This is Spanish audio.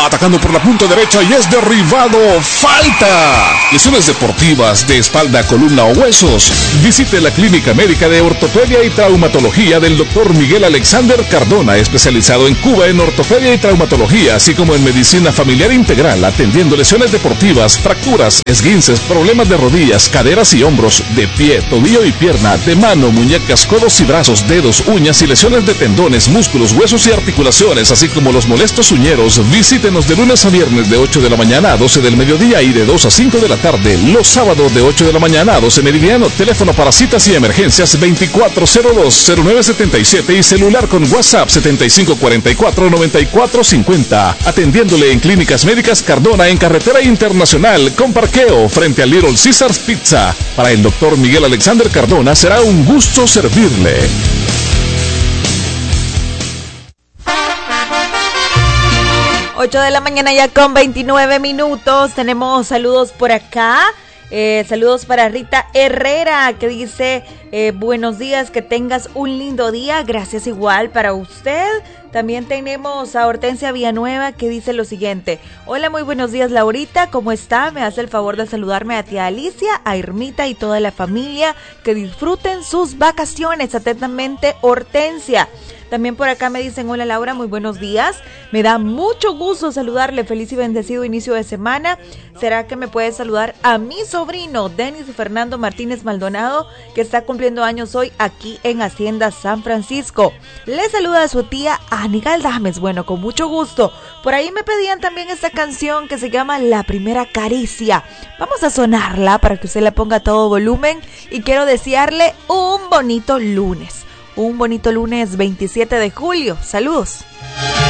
Atacando por la punta derecha y es derribado. ¡Falta! Lesiones deportivas de espalda, columna o huesos. Visite la Clínica Médica de Ortopedia y Traumatología del Dr. Miguel Alexander Cardona, especializado en Cuba en ortopedia y traumatología, así como en medicina familiar integral, atendiendo lesiones deportivas, fracturas, esguinces, problemas de rodillas, caderas y hombros, de pie, tobillo y pierna, de mano, muñecas, codos y brazos, dedos, uñas y lesiones de tendones, músculos, huesos y articulaciones, así como los molestos uñeros. Visítenos de lunes a viernes de 8 de la mañana a 12 del mediodía y de 2 a 5 de la tarde. Los sábados de 8 de la mañana a 12 meridiano. Teléfono para citas y emergencias 2402-0977 y celular con WhatsApp 7544-9450. Atendiéndole en Clínicas Médicas Cardona en Carretera Internacional con parqueo frente al Little Caesars Pizza. Para el Dr. Miguel Alexander Cardona será un gusto servirle. 8 de la mañana ya con 29 minutos. Tenemos saludos por acá. Saludos para Rita Herrera que dice buenos días, que tengas un lindo día. Gracias igual para usted. También tenemos a Hortensia Villanueva que dice lo siguiente: hola, muy buenos días Laurita, ¿cómo está? Me hace el favor de saludarme a tía Alicia, a Irmita y toda la familia, que disfruten sus vacaciones. Atentamente, Hortensia. También por acá me dicen: hola Laura, muy buenos días. Me da mucho gusto saludarle. Feliz y bendecido inicio de semana. ¿Será que me puede saludar a mi sobrino Denis Fernando Martínez Maldonado, que está cumpliendo años hoy aquí en Hacienda San Francisco? Le saluda a su tía Anigal Dames. Bueno, con mucho gusto. Por ahí me pedían también esta canción que se llama La Primera Caricia. Vamos a sonarla para que usted la ponga a todo volumen. Y quiero desearle un bonito lunes. Un bonito lunes 27 de julio. Saludos.